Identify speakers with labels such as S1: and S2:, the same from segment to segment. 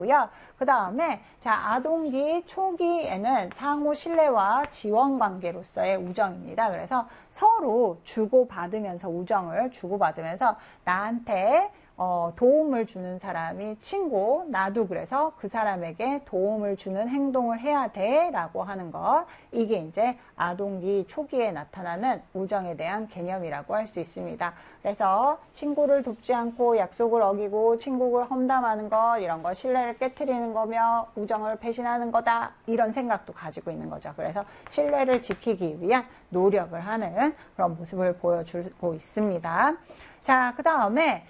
S1: 고요. 그 다음에 자, 아동기 초기에는 상호 신뢰와 지원 관계로서의 우정입니다. 그래서 서로 주고받으면서 우정을 주고받으면서 나한테 도움을 주는 사람이 친구, 나도 그래서 그 사람에게 도움을 주는 행동을 해야 돼 라고 하는 것, 이게 이제 아동기 초기에 나타나는 우정에 대한 개념이라고 할 수 있습니다. 그래서 친구를 돕지 않고 약속을 어기고 친구를 험담하는 것, 이런 거 신뢰를 깨트리는 거며 우정을 배신하는 거다, 이런 생각도 가지고 있는 거죠. 그래서 신뢰를 지키기 위한 노력을 하는 그런 모습을 보여주고 있습니다. 자, 그 다음에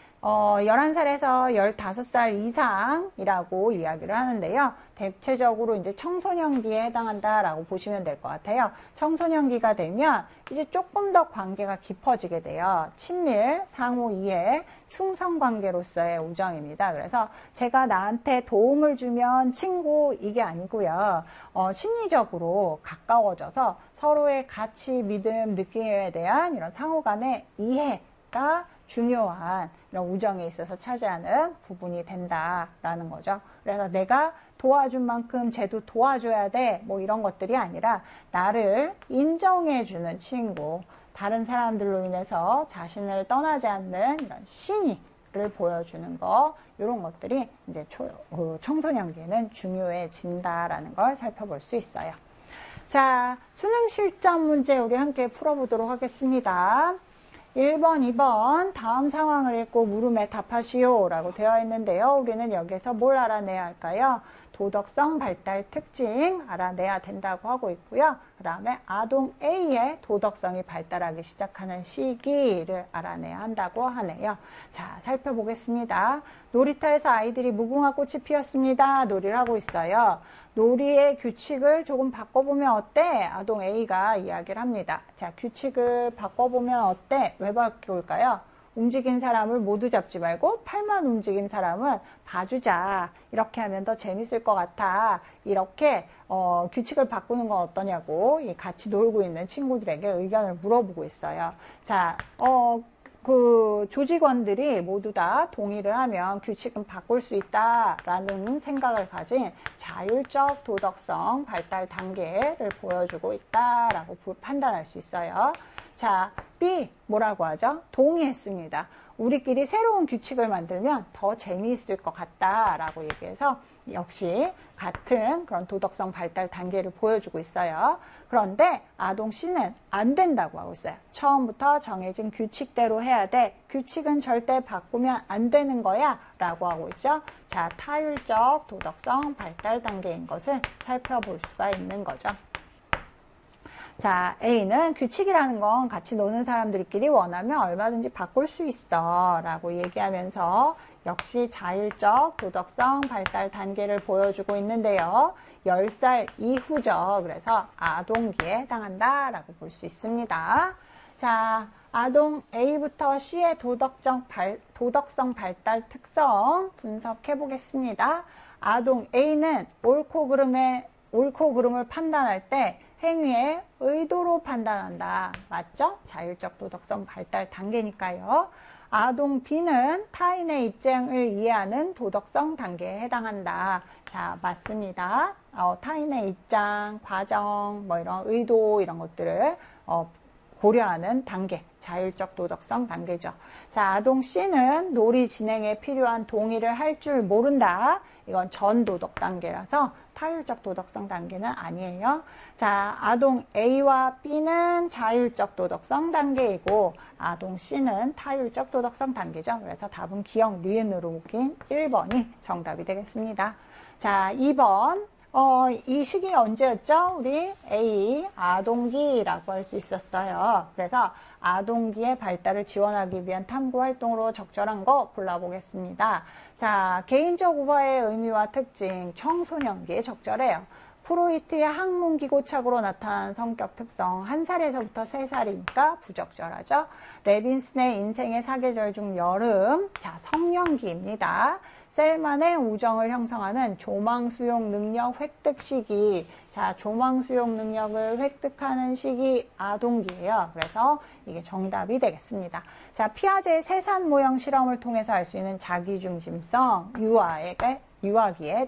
S1: 11살에서 15살 이상이라고 이야기를 하는데요. 대체적으로 이제 청소년기에 해당한다라고 보시면 될 것 같아요. 청소년기가 되면 이제 조금 더 관계가 깊어지게 돼요. 친밀, 상호 이해, 충성 관계로서의 우정입니다. 그래서 제가 나한테 도움을 주면 친구, 이게 아니고요. 심리적으로 가까워져서 서로의 가치, 믿음, 느낌에 대한 이런 상호 간의 이해가 중요한 이런 우정에 있어서 차지하는 부분이 된다라는 거죠. 그래서 내가 도와준 만큼 쟤도 도와줘야 돼, 뭐 이런 것들이 아니라 나를 인정해주는 친구, 다른 사람들로 인해서 자신을 떠나지 않는 이런 신의를 보여주는 거, 이런 것들이 이제 청소년기에는 중요해진다라는 걸 살펴볼 수 있어요. 자, 수능 실전 문제 우리 함께 풀어보도록 하겠습니다. 1번, 2번 다음 상황을 읽고 물음에 답하시오 라고 되어 있는데요. 우리는 여기서 뭘 알아내야 할까요? 도덕성 발달 특징 알아내야 된다고 하고 있고요. 그 다음에 아동 A의 도덕성이 발달하기 시작하는 시기를 알아내야 한다고 하네요. 자, 살펴보겠습니다. 놀이터에서 아이들이 무궁화 꽃이 피었습니다. 놀이를 하고 있어요. 놀이의 규칙을 조금 바꿔보면 어때? 아동 A가 이야기를 합니다. 자, 규칙을 바꿔보면 어때? 왜 바꿀까요? 움직인 사람을 모두 잡지 말고 팔만 움직인 사람은 봐주자. 이렇게 하면 더 재밌을 것 같아. 이렇게 규칙을 바꾸는 건 어떠냐고 같이 놀고 있는 친구들에게 의견을 물어보고 있어요. 자, 그 조직원들이 모두 다 동의를 하면 규칙은 바꿀 수 있다라는 생각을 가진 자율적 도덕성 발달 단계를 보여주고 있다라고 판단할 수 있어요. 자, B 뭐라고 하죠? 동의했습니다. 우리끼리 새로운 규칙을 만들면 더 재미있을 것 같다라고 얘기해서 역시 같은 그런 도덕성 발달 단계를 보여주고 있어요. 그런데 아동 C는 안 된다고 하고 있어요. 처음부터 정해진 규칙대로 해야 돼. 규칙은 절대 바꾸면 안 되는 거야 라고 하고 있죠. 자, 타율적 도덕성 발달 단계인 것을 살펴볼 수가 있는 거죠. 자, A는 규칙이라는 건 같이 노는 사람들끼리 원하면 얼마든지 바꿀 수 있어 라고 얘기하면서 역시 자율적 도덕성 발달 단계를 보여주고 있는데요. 10살 이후죠. 그래서 아동기에 해당한다 라고 볼 수 있습니다. 자, 아동 A부터 C의 도덕성 발달 특성 분석해 보겠습니다. 아동 A는 옳고 그름을 판단할 때 행위의 의도로 판단한다. 맞죠? 자율적 도덕성 발달 단계니까요. 아동 B는 타인의 입장을 이해하는 도덕성 단계에 해당한다. 자, 맞습니다. 타인의 입장, 과정, 뭐 이런 의도 이런 것들을 고려하는 단계, 자율적 도덕성 단계죠. 자, 아동 C는 놀이 진행에 필요한 동의를 할 줄 모른다. 이건 전도덕 단계라서 타율적 도덕성 단계는 아니에요. 자, 아동 A와 B는 자율적 도덕성 단계이고 아동 C는 타율적 도덕성 단계죠. 그래서 답은 기억, 니은으로 묶인 1번이 정답이 되겠습니다. 자, 2번. 이 시기 언제였죠? 우리 A, 아동기라고 할 수 있었어요. 그래서 아동기의 발달을 지원하기 위한 탐구 활동으로 적절한 거 골라보겠습니다. 자, 개인적 우화의 의미와 특징, 청소년기에 적절해요. 프로이트의 학문기고착으로 나타난 성격 특성, 1살에서부터 3살이니까 부적절하죠. 레빈슨의 인생의 사계절 중 여름, 자, 성년기입니다. 셀만의 우정을 형성하는 조망수용 능력 획득 시기. 자, 조망수용 능력을 획득하는 시기 아동기예요. 그래서 이게 정답이 되겠습니다. 자, 피아제의 세산 모형 실험을 통해서 알 수 있는 자기중심성, 유아기에